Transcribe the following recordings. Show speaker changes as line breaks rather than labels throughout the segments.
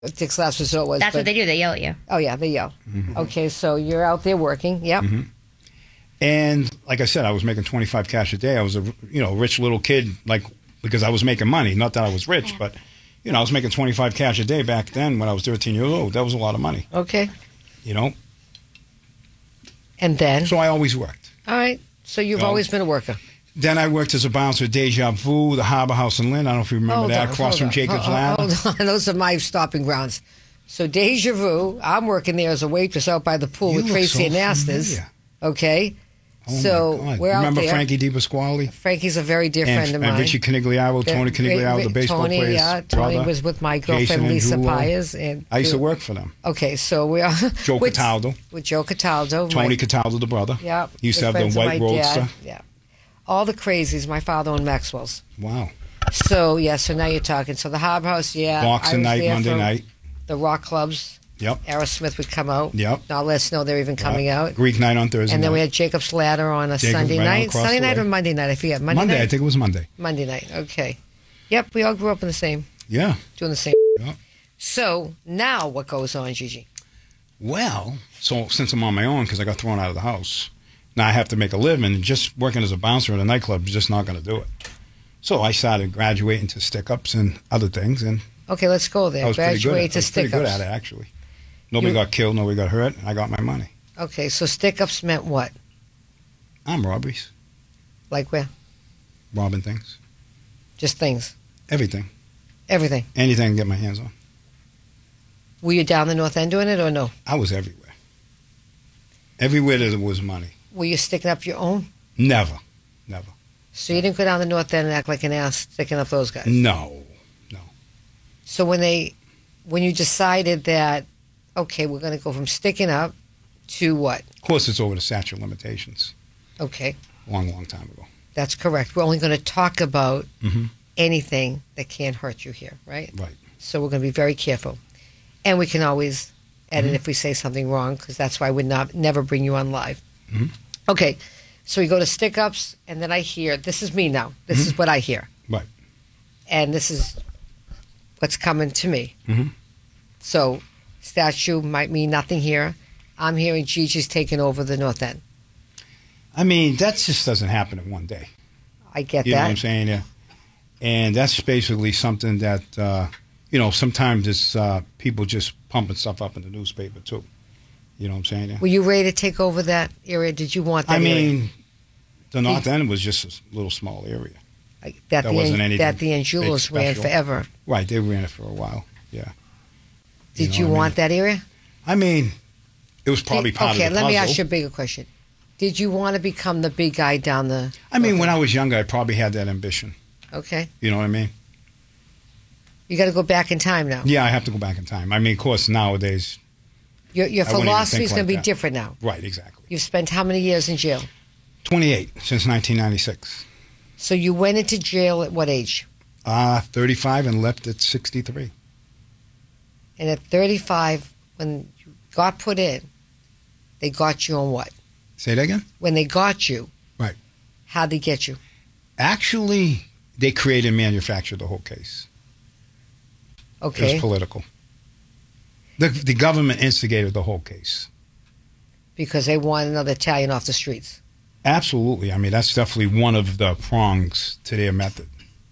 Dick's Last Resort was.
That's what they do. They yell at you.
Oh, yeah, they yell. Okay, so you're out there working. Yep.
And like I said, I was making 25 cash a day. I was a rich little kid, like, because I was making money. Not that I was rich, but I was making 25 cash a day back then when I was 13 years old. That was a lot of money.
Okay.
And
then?
So I always worked.
All right. So you've always been a worker.
Then I worked as a bouncer at Deja Vu, the Harbor House in Lynn. I don't know if you remember that, across from Jacob's Ladder.
Hold on. Those are my stopping grounds. So Deja Vu, I'm working there as a waitress out by the pool with Tracy and Nastas. Okay.
Oh
so
my God.
we're out
Remember
there.
Frankie DiPasquale?
Frankie's a very dear friend of mine.
And Richie Canigliaro, Tony Canigliaro, the baseball player's brother.
Tony was with my girlfriend Lisa Pius. And
I used to work for them.
Okay, so we are
Joe Cataldo.
With Joe Cataldo.
Tony Cataldo, the brother.
Yeah.
He used to have the white Roadster.
Yeah. All the crazies, my father owned Maxwell's.
Wow.
So now you're talking. So the Harbor House,
Boxing night, Monday night.
The rock clubs.
Yep.
Aerosmith would come out.
Yep.
Now let us know they're even coming out.
Greek night on Thursday
And then
night.
we had Jacob's Ladder on a Sunday night. Sunday night or Monday night? I forget. Monday night?
I think it was Monday.
Monday night. Okay. Yep, we all grew up in the same.
Yeah.
Doing the same.
Yeah.
So now what goes on, Gigi?
Well, so since I'm on my own because I got thrown out of the house, now I have to make a living. And just working as a bouncer at a nightclub is just not going to do it. So I started graduating to stick-ups and other things. And
okay, let's go there.
I was pretty good
stick-ups.
at it, actually. Nobody got killed, nobody got hurt, and I got my money.
Okay, so stick-ups meant what?
Armed robberies.
Like where?
Robbing things.
Just things?
Everything.
Everything?
Anything I can get my hands on.
Were you down the North End doing it or no?
I was everywhere. Everywhere there was money.
Were you sticking up your own?
Never.
So you didn't go down the North End and act like an ass sticking up those guys?
No.
So when you decided that, okay, we're going to go from sticking up to what?
Of course, it's over the statute of limitations.
Okay.
Long time ago.
That's correct. We're only going to talk about anything that can't hurt you here, right?
Right.
So we're going to be very careful. And we can always edit if we say something wrong, because that's why I would never bring you on live. Okay. So we go to stick-ups, and then I hear, this is me now. This is what I hear.
Right.
And this is what's coming to me. So statue might mean nothing here. I'm hearing Gigi's taking over the North End.
I mean, that just doesn't happen in one day.
I get that.
You know what I'm saying? Yeah. And that's basically something that, sometimes it's people just pumping stuff up in the newspaper, too. You know what I'm saying? Yeah.
Were you ready to take over that area? Did you want that area?
The North End was just a little small area.
That
wasn't anything
that the Angelos ran forever.
Right, they ran it for a while, yeah.
Did you want that area?
I mean, it was probably part of the puzzle.
Okay, let me ask you a bigger question. Did you want to become the big guy down the...
I mean, when I was younger, I probably had that ambition.
Okay.
You know what I mean?
You got to go back in time now.
Yeah, I have to go back in time. I mean, of course, nowadays...
Your philosophy is going to be different now.
Right, exactly.
You've spent how many years in jail?
28, since 1996.
So you went into jail at what age?
35 and left at 63.
And at 35, when you got put in, they got you on what?
Say that again?
When they got you.
Right.
How'd they get you?
Actually, they created and manufactured the whole case.
Okay.
It was political. The government instigated the whole case.
Because they want another Italian off the streets.
Absolutely. I mean, that's definitely one of the prongs to their method.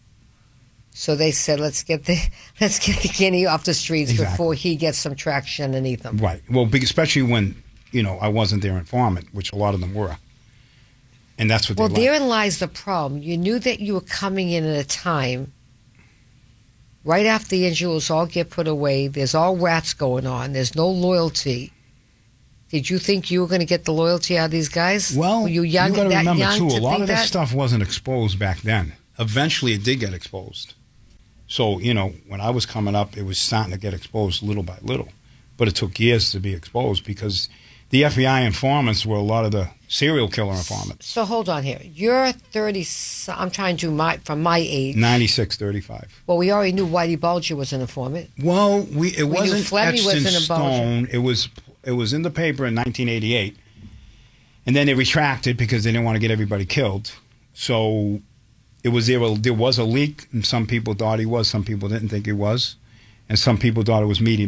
So they said, let's get the guinea off the streets before he gets some traction underneath him.
Right. Well, especially when, I wasn't their informant, which a lot of them were. And that's what they liked.
Therein lies the problem. You knew that you were coming in at a time right after the Angelos all get put away. There's all rats going on. There's no loyalty. Did you think you were going to get the loyalty out of these guys?
Well,
were you young,
you got to remember, too, a lot of
that
this stuff wasn't exposed back then. Eventually, it did get exposed. So, when I was coming up, it was starting to get exposed little by little. But it took years to be exposed because the FBI informants were a lot of the serial killer informants.
So hold on here. You're 30, I'm trying to from my age.
96, 35.
Well, we already knew Whitey Bulger was an informant.
Well, it wasn't etched in
wasn't
stone. It was in the paper in 1988. And then they retracted because they didn't want to get everybody killed. So there was a leak, and some people thought he was, some people didn't think he was. and some people thought it was Meaty